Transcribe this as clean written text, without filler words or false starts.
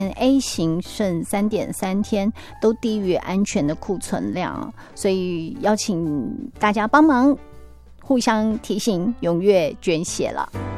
A 型剩3.3天，都低于安全的库存量，所以邀请大家帮忙互相提醒，踊跃捐血了。